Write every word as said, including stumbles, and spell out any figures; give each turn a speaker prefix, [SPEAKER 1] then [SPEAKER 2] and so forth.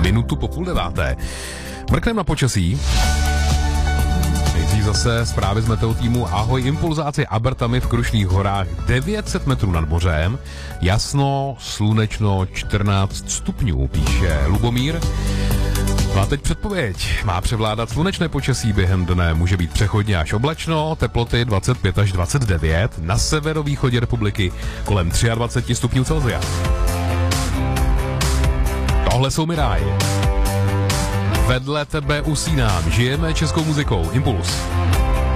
[SPEAKER 1] minutu po půl deváté. Mrkneme na počasí. Nejdřív zase zprávy z meteo týmu. Ahoj, impulzáci Abertami v Krušných horách devět set metrů nad mořem. Jasno, slunečno, čtrnáct stupňů, píše Lubomír. No a teď předpověď. Má převládat slunečné počasí během dne, může být přechodně až oblačno, teploty dvacet pět až dvacet devět, na severovýchodě republiky kolem dvacet tři stupňů Celsia. Tohle jsou Miráj. Vedle tebe usínám, žijeme českou muzikou. Impuls.